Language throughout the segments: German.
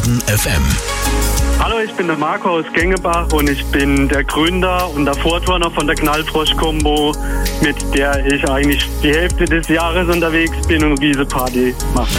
Baden FM. Hallo, ich bin der Marco aus Gengebach und ich bin der Gründer und der Vorturner von der Knallfrosch-Kombo, mit der ich eigentlich die Hälfte des Jahres unterwegs bin und riese Party mache.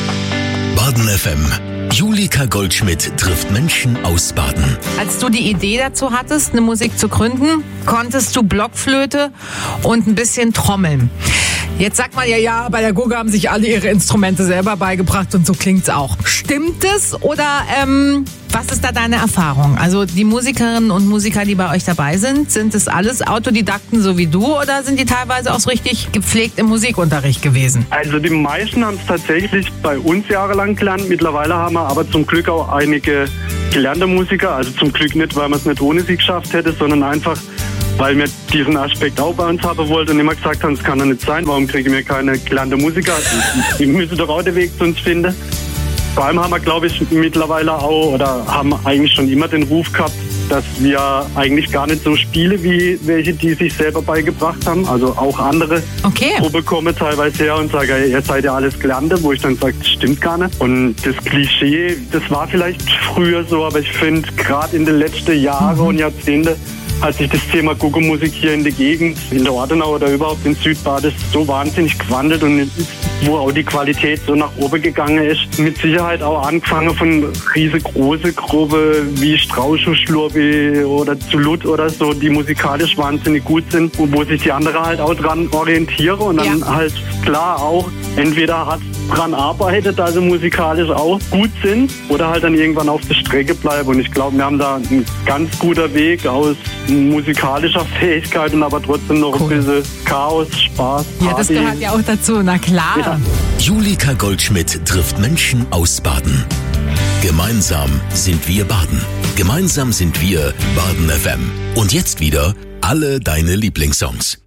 Baden FM. Julika Goldschmidt trifft Menschen aus Baden. Als du die Idee dazu hattest, eine Musik zu gründen, konntest du Blockflöte und ein bisschen trommeln. Jetzt sagt man ja, bei der Gurke haben sich alle ihre Instrumente selber beigebracht und so klingt's auch. Stimmt es oder was ist da deine Erfahrung? Also die Musikerinnen und Musiker, die bei euch dabei sind es alles Autodidakten so wie du oder sind die teilweise auch so richtig gepflegt im Musikunterricht gewesen? Also die meisten haben es tatsächlich bei uns jahrelang gelernt. Mittlerweile haben wir aber zum Glück auch einige gelernte Musiker. Also zum Glück nicht, weil man es nicht ohne sie geschafft hätte, sondern einfach, weil wir diesen Aspekt auch bei uns haben wollten und immer gesagt haben, es kann doch nicht sein, warum kriegen wir keine gelernte Musiker? Die müssen doch auch den Weg zu uns finden. Vor allem haben wir, glaube ich, mittlerweile auch oder haben eigentlich schon immer den Ruf gehabt, dass wir eigentlich gar nicht so spielen wie welche, die sich selber beigebracht haben. Also auch andere Gruppen kommen teilweise her und sagen, ihr seid ja alles Gelernte, wo ich dann sage, das stimmt gar nicht. Und das Klischee, das war vielleicht früher so, aber ich finde, gerade in den letzten Jahren und Jahrzehnten hat sich das Thema Gucke-Musik hier in der Gegend, in der Ortenau oder überhaupt in Südbaden so wahnsinnig gewandelt und wo auch die Qualität so nach oben gegangen ist. Mit Sicherheit auch angefangen von riesengroße Gruppen wie Strauß und Schlurbi oder Zulut oder so, die musikalisch wahnsinnig gut sind und wo sich die anderen halt auch dran orientieren und dann halt klar auch entweder hat dran arbeitet, also musikalisch auch gut sind oder halt dann irgendwann auf der Strecke bleiben. Und ich glaube, wir haben da einen ganz guter Weg aus musikalischer Fähigkeit und aber trotzdem noch ein bisschen Chaos, Spaß, Party. Ja, das gehört ja auch dazu, na klar. Ja. Julika Goldschmidt trifft Menschen aus Baden. Gemeinsam sind wir Baden. Gemeinsam sind wir Baden FM. Und jetzt wieder alle deine Lieblingssongs.